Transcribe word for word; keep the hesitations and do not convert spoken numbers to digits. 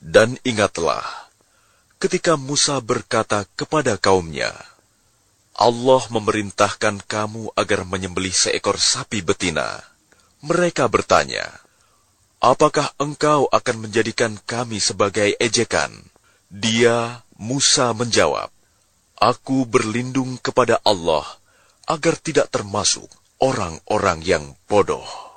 Dan ingatlah, ketika Musa berkata kepada kaumnya, Allah memerintahkan kamu agar menyembelih seekor sapi betina. Mereka bertanya, apakah engkau akan menjadikan kami sebagai ejekan? Dia, Musa, menjawab, aku berlindung kepada Allah agar tidak termasuk orang-orang yang bodoh.